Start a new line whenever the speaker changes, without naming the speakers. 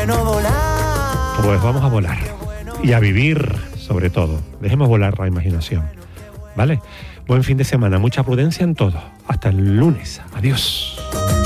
bueno volar.
Pues vamos a volar. Y a vivir, sobre todo. Dejemos volar la imaginación. ¿Vale? Buen fin de semana. Mucha prudencia en todo. Hasta el lunes. Adiós.